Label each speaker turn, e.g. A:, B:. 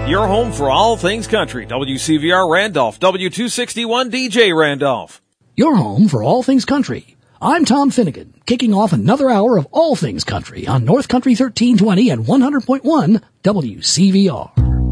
A: Your home for all things country. WCVR Randolph, W261 DJ Randolph.
B: Your home for all things country. I'm Tom Finnegan, kicking off another hour of all things country on North Country 1320 and 100.1 WCVR.